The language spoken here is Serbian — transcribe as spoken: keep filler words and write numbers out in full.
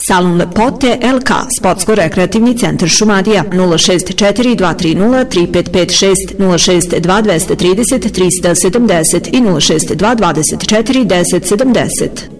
Salon lepote L K, Sportsko-rekreativni centar Šumadija, nula šest četiri dva tri nula tri pet pet šest, nula šest dva dva tri nula tri sedam nula i nula šest dva dvadeset četiri deset sedamdeset.